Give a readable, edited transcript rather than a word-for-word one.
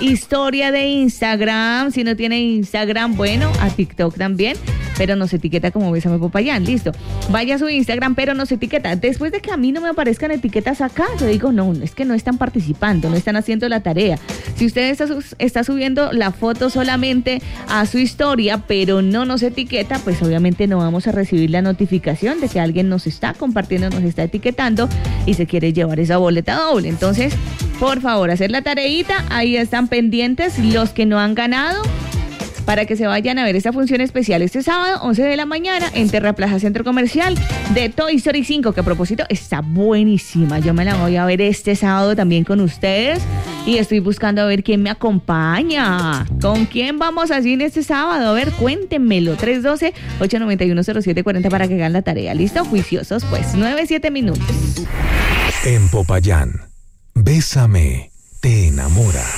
historia de Instagram. Si no tiene Instagram, bueno, a TikTok también, pero nos etiqueta como Bésame Popayán, listo. Vaya a su Instagram, pero nos etiqueta. Después de que a mí no me aparezcan etiquetas acá, yo digo, no, es que no están participando, no están haciendo la tarea. Si usted está subiendo la foto solamente a su historia, pero no nos etiqueta, pues obviamente no vamos a recibir la notificación de que alguien nos está compartiendo, nos está etiquetando y se quiere llevar esa boleta doble. Entonces, por favor, hacer la tareita, ahí están pendientes los que no han ganado, para que se vayan a ver esta función especial este sábado, 11 de la mañana, en Terraplaza Centro Comercial, de Toy Story 5, que a propósito está buenísima. Yo me la voy a ver este sábado también con ustedes y estoy buscando a ver quién me acompaña. ¿Con quién vamos a cine este sábado? A ver, cuéntenmelo. 312-891-0740 para que hagan la tarea. ¿Listo? Juiciosos, pues. 9-7 minutos. En Popayán, Bésame te enamora.